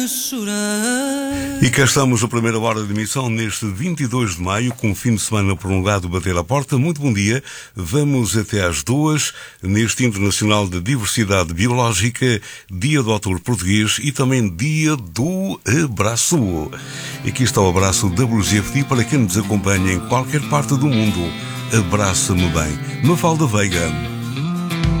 E cá estamos, a primeira hora de emissão, neste 22 de maio, com um fim de semana prolongado bater à porta. Muito bom dia. Vamos até às 2, neste Internacional de Diversidade Biológica, Dia do Autor Português e também Dia do Abraço. E aqui está o abraço WGFT para quem nos acompanha em qualquer parte do mundo. Abraça-me bem. Mafalda Veiga.